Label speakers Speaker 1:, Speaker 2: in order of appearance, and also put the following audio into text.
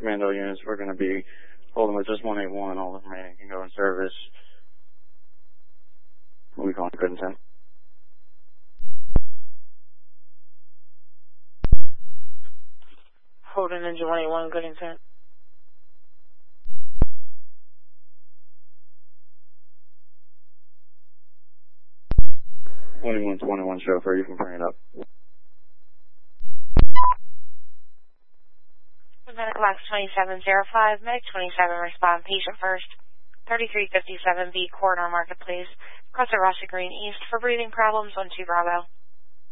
Speaker 1: commando units. We're going to be holding with just 181. All the remaining can go in service. What are we calling good intent?
Speaker 2: Holding engine 181, good intent.
Speaker 1: Twenty-one chauffeur, you can bring it up.
Speaker 2: Medic Max 2705, Medic 27, respond patient first. 3357B, Corridor Marketplace. Cross at Russia Green East for breathing problems, 12 Bravo.